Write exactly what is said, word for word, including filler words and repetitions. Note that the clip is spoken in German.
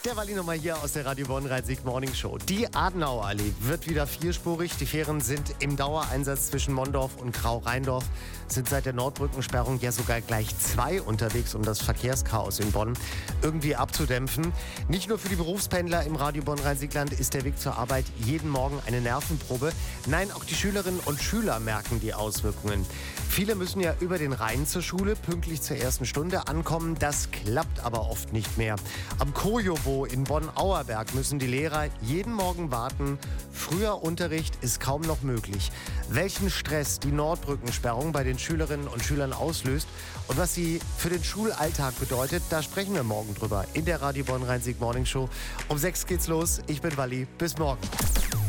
Der Walli nochmal hier aus der Radio Bonn Rhein-Sieg Morning Show. Die Adenauerallee wird wieder vierspurig. Die Fähren sind im Dauereinsatz zwischen Mondorf und Grau-Rheindorf. Sind seit der Nordbrückensperrung ja sogar gleich zwei unterwegs, um das Verkehrschaos in Bonn irgendwie abzudämpfen. Nicht nur für die Berufspendler im Radio Bonn Rhein-Sieg-Land ist der Weg zur Arbeit jeden Morgen eine Nervenprobe. Nein, auch die Schülerinnen und Schüler merken die Auswirkungen. Viele müssen ja über den Rhein zur Schule, pünktlich zur ersten Stunde ankommen. Das klappt aber oft nicht mehr. Am Kojowo in Bonn-Auerberg müssen die Lehrer jeden Morgen warten. Früher Unterricht ist kaum noch möglich. Welchen Stress die Nordbrückensperrung bei den Schülerinnen und Schülern auslöst und was sie für den Schulalltag bedeutet, da sprechen wir morgen drüber in der Radio Bonn Rhein-Sieg Morning Show. Um sechs geht's los. Ich bin Walli. Bis morgen.